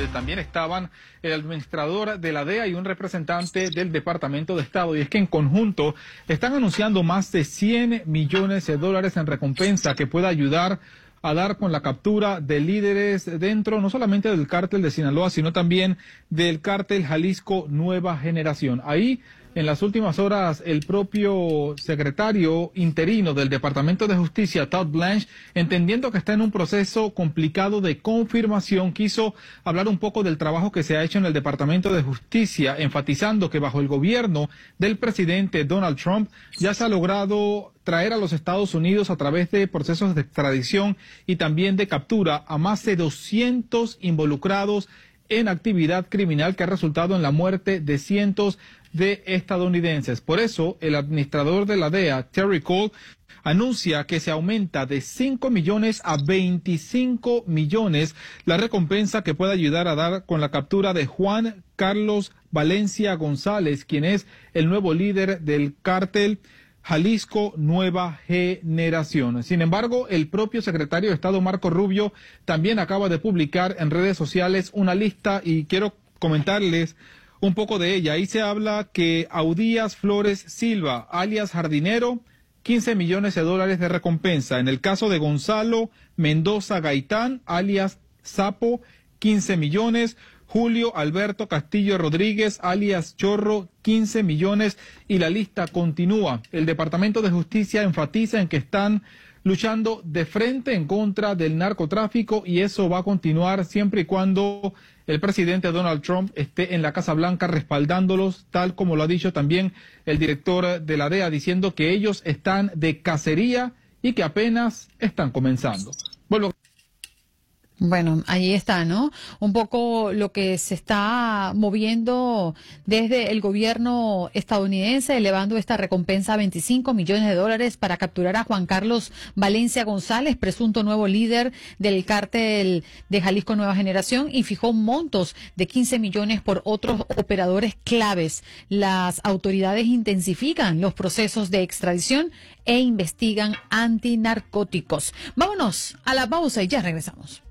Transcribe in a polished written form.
donde también estaban el administrador de la DEA y un representante del Departamento de Estado. Y es que en conjunto están anunciando más de $100 millones en recompensa que pueda ayudar a dar con la captura de líderes dentro no solamente del cártel de Sinaloa, sino también del cártel Jalisco Nueva Generación. Ahí, en las últimas horas, el propio secretario interino del Departamento de Justicia, Todd Blanche, entendiendo que está en un proceso complicado de confirmación, quiso hablar un poco del trabajo que se ha hecho en el Departamento de Justicia, enfatizando que bajo el gobierno del presidente Donald Trump ya se ha logrado traer a los Estados Unidos a través de procesos de extradición y también de captura a más de 200 involucrados en actividad criminal que ha resultado en la muerte de cientos de estadounidenses. Por eso, el administrador de la DEA, Terry Cole, anuncia que se aumenta de 5 millones a 25 millones la recompensa que puede ayudar a dar con la captura de Juan Carlos Valencia González, quien es el nuevo líder del cártel Jalisco Nueva Generación. Sin embargo, el propio secretario de Estado, Marco Rubio, también acaba de publicar en redes sociales una lista y quiero comentarles un poco de ella. Ahí se habla que Audías Flores Silva, alias Jardinero, $15 millones de recompensa. En el caso de Gonzalo Mendoza Gaitán, alias Sapo, 15 millones. Julio Alberto Castillo Rodríguez, alias Chorro, 15 millones, y la lista continúa. El Departamento de Justicia enfatiza en que están luchando de frente en contra del narcotráfico y eso va a continuar siempre y cuando el presidente Donald Trump esté en la Casa Blanca respaldándolos, tal como lo ha dicho también el director de la DEA, diciendo que ellos están de cacería y que apenas están comenzando. Vuelvo. Bueno, ahí está, ¿no? Un poco lo que se está moviendo desde el gobierno estadounidense, elevando esta recompensa a $25 millones para capturar a Juan Carlos Valencia González, presunto nuevo líder del cártel de Jalisco Nueva Generación, y fijó montos de 15 millones por otros operadores claves. Las autoridades intensifican los procesos de extradición e investigan antinarcóticos. Vámonos a la pausa y ya regresamos.